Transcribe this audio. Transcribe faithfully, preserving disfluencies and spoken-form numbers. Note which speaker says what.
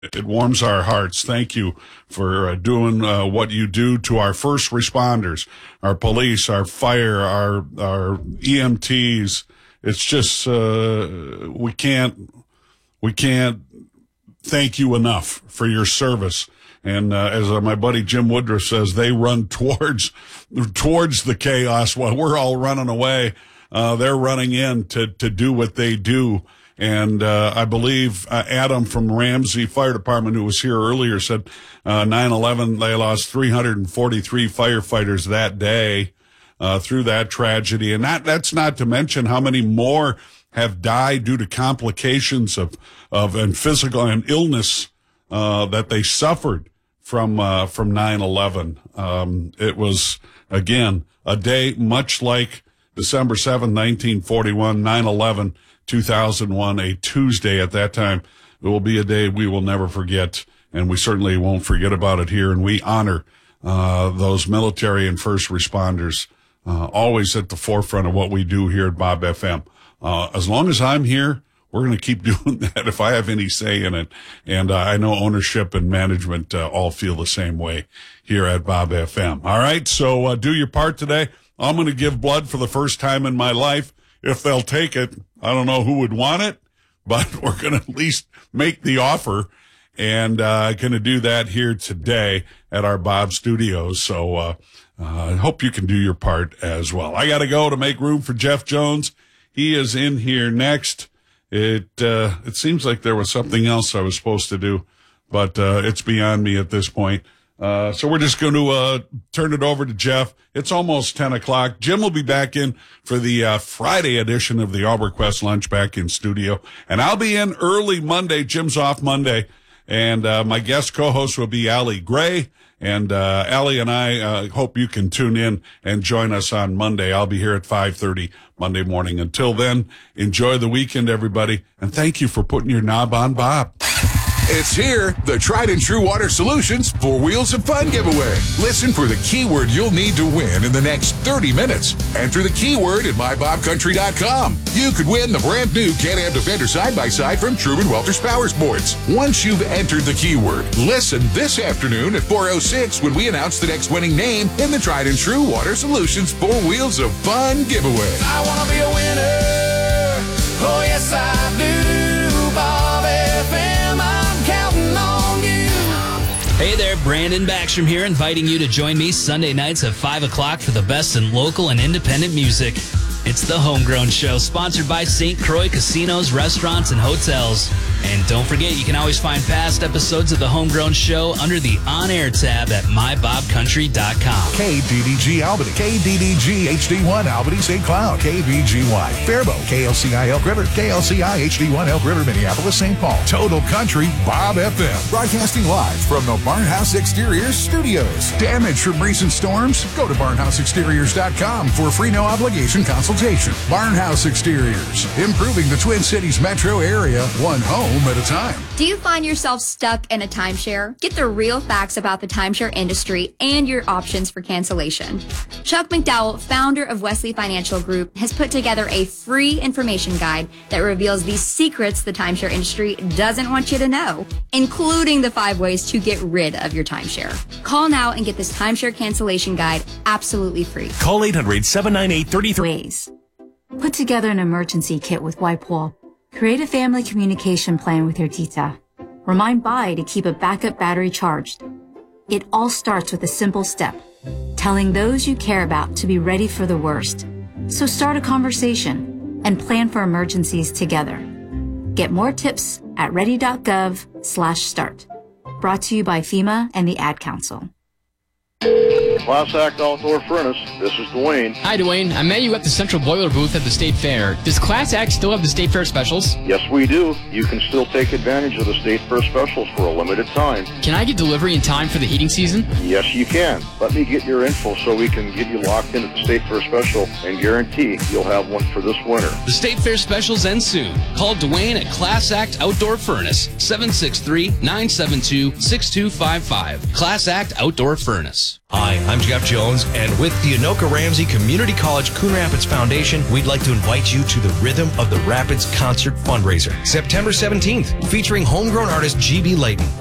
Speaker 1: It warms our hearts. Thank you for uh, doing uh, what you do to our first responders, our police, our fire, our our E M Ts. It's just uh, we can't we can't thank you enough for your service. And uh, as uh, my buddy Jim Woodruff says, they run towards towards the chaos while we're all running away. Uh, they're running in to to do what they do. And uh, I believe uh, Adam from Ramsey Fire Department, who was here earlier, said uh, nine eleven, they lost three hundred forty-three firefighters that day uh, through that tragedy. And that that's not to mention how many more have died due to complications of, of and physical and illness uh, that they suffered from uh, from nine eleven. Um, it was, again, a day much like December seventh, nineteen forty-one, nine eleven. two thousand one, a Tuesday at that time. It will be a day we will never forget, and we certainly won't forget about it here. And we honor uh those military and first responders, uh always at the forefront of what we do here at Bob F M. Uh as long as I'm here, we're going to keep doing that if I have any say in it. And uh, I know ownership and management uh, all feel the same way here at Bob F M. All right, so uh, do your part today. I'm going to give blood for the first time in my life. If they'll take it, I don't know who would want it, but we're going to at least make the offer, and uh going to do that here today at our Bob Studios. So uh, uh I hope you can do your part as well. I got to go to make room for Jeff Jones. He is in here next. It uh it seems like there was something else I was supposed to do, but uh it's beyond me at this point. Uh, so we're just going to, uh, turn it over to Jeff. It's almost ten o'clock. Jim will be back in for the, uh, Friday edition of the AuberQuest Lunch back in studio. And I'll be in early Monday. Jim's off Monday. And, uh, my guest co-host will be Allie Gray. And, uh, Allie and I, uh, hope you can tune in and join us on Monday. I'll be here at five thirty Monday morning. Until then, enjoy the weekend, everybody. And thank you for putting your knob on Bob.
Speaker 2: It's here, the Tried and True Water Solutions Four Wheels of Fun giveaway. Listen for the keyword you'll need to win in the next thirty minutes. Enter the keyword at my bob country dot com. You could win the brand new Can-Am Defender side-by-side from Truman Welter's Power Sports. Once you've entered the keyword, listen this afternoon at four oh six when we announce the next winning name in the Tried and True Water Solutions Four Wheels of Fun giveaway.
Speaker 3: I want to be a winner. Oh, yes, I do. Bob F M, I'm counting on you.
Speaker 4: Hey there, Brandon Backstrom here, inviting you to join me Sunday nights at five o'clock for the best in local and independent music. It's the Homegrown Show, sponsored by Saint Croix Casinos, Restaurants, and Hotels. And don't forget, you can always find past episodes of the Homegrown Show under the On-Air tab at my bob country dot com.
Speaker 5: K D D G Albany, K D D G H D one Albany Saint Cloud, K V G Y Faribault, K L C I Elk River, K L C I H D one Elk River, Minneapolis, Saint Paul. Total Country, Bob F M. Broadcasting live from the Barnhouse Exteriors Studios. Damage from recent storms? Go to barnhouse exteriors dot com for a free no obligation consultation. Barnhouse Exteriors, improving the Twin Cities metro area, one home at a time.
Speaker 6: Do you find yourself stuck in a timeshare? Get the real facts about the timeshare industry and your options for cancellation. Chuck McDowell, founder of Wesley Financial Group, has put together a free information guide that reveals the secrets the timeshare industry doesn't want you to know, including the five ways to get rid of your timeshare. Call now and get this timeshare cancellation guide absolutely free.
Speaker 7: Call eight hundred, seven nine eight, three three
Speaker 8: ways. Put together an emergency kit with WipeWall. Create a family communication plan with your tita. Remind Bai to keep a backup battery charged. It all starts with a simple step, telling those you care about to be ready for the worst. So start a conversation and plan for emergencies together. Get more tips at ready.gov slash start. Brought to you by FEMA and the Ad Council.
Speaker 9: Class Act Outdoor Furnace, this is Dwayne.
Speaker 10: Hi, Dwayne. I met you at the Central Boiler booth at the State Fair. Does Class Act still have the State Fair specials?
Speaker 9: Yes, we do. You can still take advantage of the State Fair specials for a limited time.
Speaker 10: Can I get delivery in time for the heating season?
Speaker 9: Yes, you can. Let me get your info so we can get you locked in at the State Fair special and guarantee you'll have one for this winter.
Speaker 10: The State Fair specials end soon. Call Dwayne at Class Act Outdoor Furnace, seven six three, nine seven two, six two five five. Class Act Outdoor Furnace.
Speaker 7: I
Speaker 11: I'm Jeff Jones, and with the Anoka Ramsey Community College Coon Rapids Foundation, we'd like to invite you to the Rhythm of the Rapids concert fundraiser, September seventeenth, featuring homegrown artist G B Layton.